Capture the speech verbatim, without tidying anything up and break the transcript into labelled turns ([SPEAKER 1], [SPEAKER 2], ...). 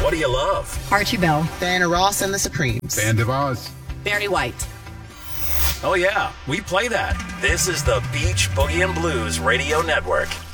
[SPEAKER 1] What do you love?
[SPEAKER 2] Archie Bell.
[SPEAKER 3] Diana Ross and the Supremes.
[SPEAKER 4] Band of Oz.
[SPEAKER 2] Barry White.
[SPEAKER 1] Oh yeah, we play that. This is the Beach Boogie and Blues Radio Network.